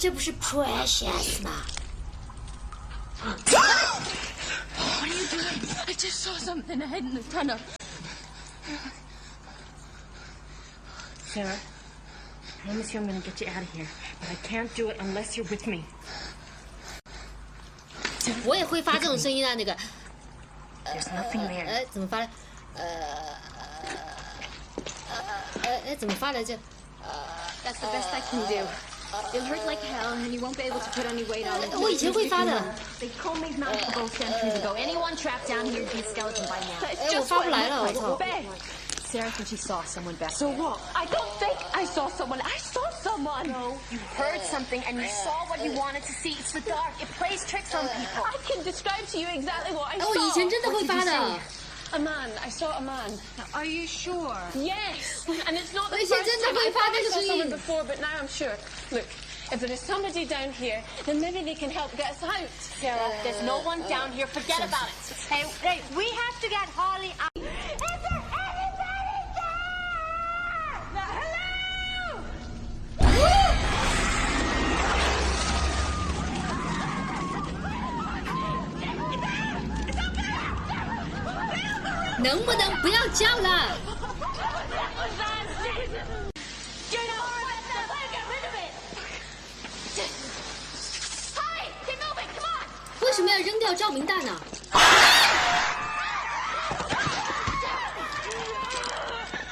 这不是 Precious 吗？ What are you doing? I just saw something ahead in the tunnel. Sarah, I promise you I'm gonna get you out of here, but I can't do it unless you're with me. 我也会发这种声音啊，那个。 There's nothing there. 怎么发的？怎么发来着 ？That's the best I can do. It'll hurt like hell, and you won't be able to put any weight on it. 我以前会发的。 They told me not to go centuries ago. Anyone trapped down here would be a skeleton by now. 我发不来了，我操！ Sarah thinks she saw someone back. So what? I don't think I saw someone. I saw someone. No, you heard something and you saw what you wanted to see. It's the dark. It plays tricks on people. I can describe to you exactly what I saw. 我以前真的会发的。 A man. I saw a man. Are you sure? Yes. And it's not the 我以 first 前真的 time 会 I 发 thought 那 I 个 saw 声 someone 音。 before, but now I'm sure. Look, if there is somebody down here, then maybe they can help get us out. Sarah, there's no one down here. Forget about it. Hey, we have to get Holly out. Is there anybody there? Hello? 能不能不要叫了？ Get rid of it. Hi, keep moving. Come on. 为什么要扔掉照明弹呢？